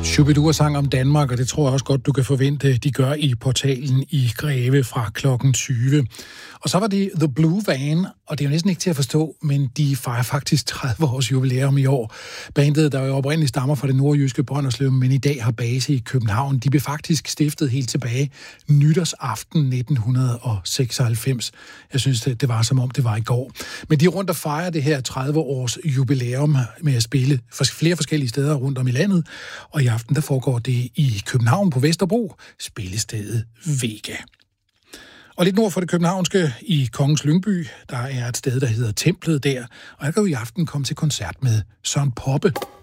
Shubidua sang om Danmark, og det tror jeg også godt, du kan forvente, de gør i Portalen i Greve fra klokken 20. Og så var det The Blue Van, og det er jo næsten ikke til at forstå, men de fejrer faktisk 30 års jubilæum i år. Bandet, der jo oprindeligt stammer fra det nordjyske Brønderslev, men i dag har base i København, de blev faktisk stiftet helt tilbage nytårsaften 1996. Jeg synes, det var som om det var i går. Men de er rundt og fejrer det her 30 års jubilæum med at spille flere forskellige steder rundt om i landet, og i aften der foregår det i København på Vesterbro, spillestedet Vega. Og lidt nord for det københavnske i Kongens Lyngby, der er et sted, der hedder Templet der, og jeg kan jo i aften komme til koncert med Søren Poppe.